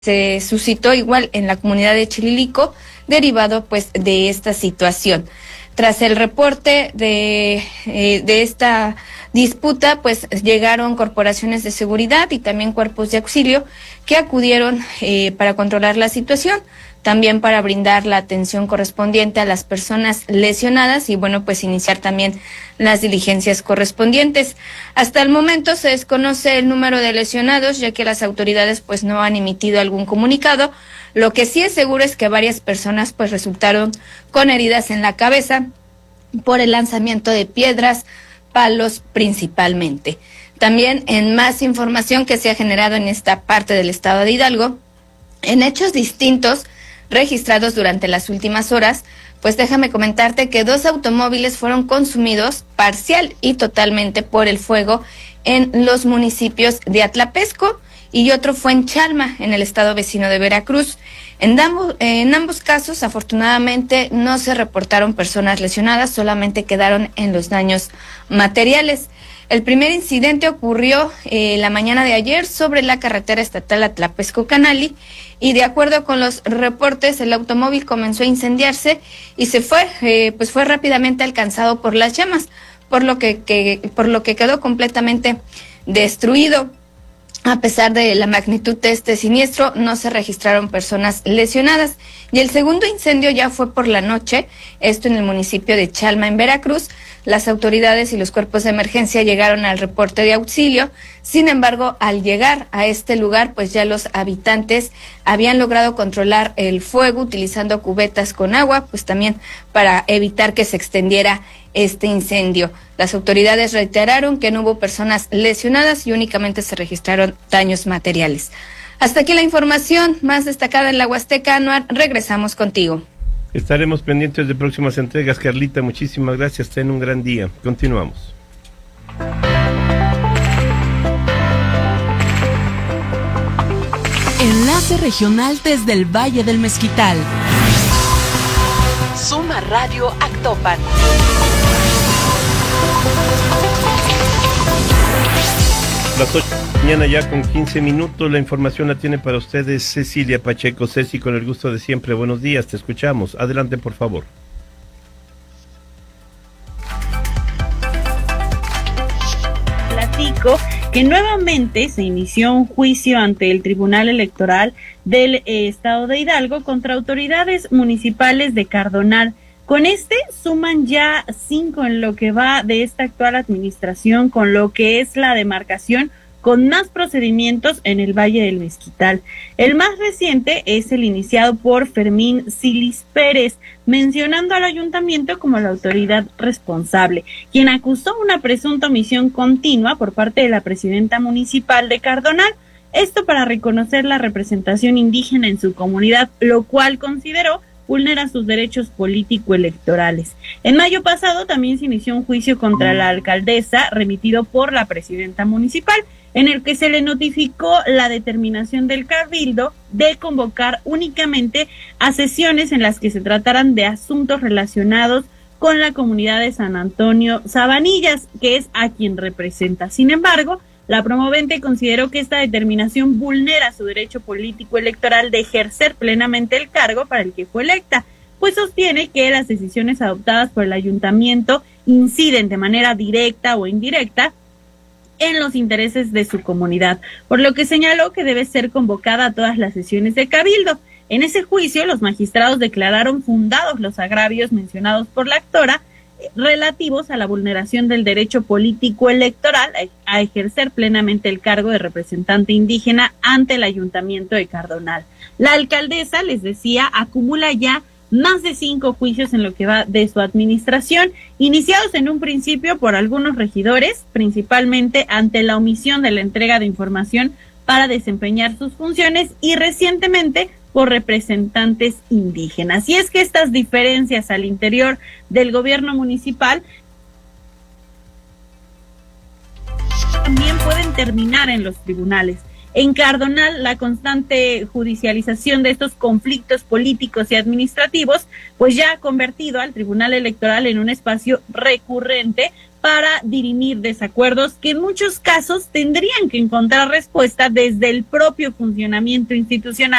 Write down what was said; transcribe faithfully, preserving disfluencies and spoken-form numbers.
se suscitó igual en la comunidad de Chililico, derivado pues de esta situación. Tras el reporte de, eh, de esta disputa, pues llegaron corporaciones de seguridad y también cuerpos de auxilio que acudieron eh, para controlar la situación, también para brindar la atención correspondiente a las personas lesionadas y bueno, pues iniciar también las diligencias correspondientes. Hasta el momento se desconoce el número de lesionados, ya que las autoridades pues no han emitido algún comunicado. Lo que sí es seguro es que varias personas pues resultaron con heridas en la cabeza por el lanzamiento de piedras, palos principalmente. También en más información que se ha generado en esta parte del estado de Hidalgo, en hechos distintos registrados durante las últimas horas, pues déjame comentarte que dos automóviles fueron consumidos parcial y totalmente por el fuego en los municipios de Atlapesco y otro fue en Chalma, en el estado vecino de Veracruz. En ambos, en ambos casos, afortunadamente, no se reportaron personas lesionadas, solamente quedaron en los daños materiales. El primer incidente ocurrió eh, la mañana de ayer sobre la carretera estatal Atlapesco-Canali y de acuerdo con los reportes el automóvil comenzó a incendiarse y se fue, eh, pues fue rápidamente alcanzado por las llamas, por lo que, que, por lo que quedó completamente destruido. A pesar de la magnitud de este siniestro, no se registraron personas lesionadas. Y el segundo incendio ya fue por la noche, esto en el municipio de Chalma, en Veracruz. Las autoridades y los cuerpos de emergencia llegaron al reporte de auxilio. Sin embargo, al llegar a este lugar, pues ya los habitantes habían logrado controlar el fuego utilizando cubetas con agua, pues también para evitar que se extendiera este incendio. Las autoridades reiteraron que no hubo personas lesionadas y únicamente se registraron daños materiales. Hasta aquí la información más destacada en la Huasteca. Anuar, regresamos contigo. Estaremos pendientes de próximas entregas. Carlita, muchísimas gracias. Ten un gran día. Continuamos. Enlace regional desde el Valle del Mezquital. Suma Radio Actopan. Las ocho de la mañana ya con quince minutos. La información la tiene para ustedes Cecilia Pacheco. Ceci, con el gusto de siempre. Buenos días, te escuchamos. Adelante, por favor. Platico que nuevamente se inició un juicio ante el Tribunal Electoral del eh, Estado de Hidalgo contra autoridades municipales de Cardonal. Con este suman ya cinco en lo que va de esta actual administración, con lo que es la demarcación con más procedimientos en el Valle del Mezquital. El más reciente es el iniciado por Fermín Silis Pérez, mencionando al ayuntamiento como la autoridad responsable, quien acusó una presunta omisión continua por parte de la presidenta municipal de Cardonal, esto para reconocer la representación indígena en su comunidad, lo cual consideró vulnera sus derechos político-electorales. En mayo pasado también se inició un juicio contra la alcaldesa remitido por la presidenta municipal, en el que se le notificó la determinación del cabildo de convocar únicamente a sesiones en las que se trataran de asuntos relacionados con la comunidad de San Antonio Sabanillas, que es a quien representa. Sin embargo, la promovente consideró que esta determinación vulnera su derecho político electoral de ejercer plenamente el cargo para el que fue electa, pues sostiene que las decisiones adoptadas por el ayuntamiento inciden de manera directa o indirecta en los intereses de su comunidad, por lo que señaló que debe ser convocada a todas las sesiones de cabildo. En ese juicio, los magistrados declararon fundados los agravios mencionados por la actora, relativos a la vulneración del derecho político electoral a ejercer plenamente el cargo de representante indígena ante el ayuntamiento de Cardonal. La alcaldesa, les decía, acumula ya más de cinco juicios en lo que va de su administración, iniciados en un principio por algunos regidores, principalmente ante la omisión de la entrega de información para desempeñar sus funciones y recientemente por representantes indígenas. Y es que estas diferencias al interior del gobierno municipal también pueden terminar en los tribunales. En Cardonal, la constante judicialización de estos conflictos políticos y administrativos, pues ya ha convertido al Tribunal Electoral en un espacio recurrente para dirimir desacuerdos que en muchos casos tendrían que encontrar respuesta desde el propio funcionamiento institucional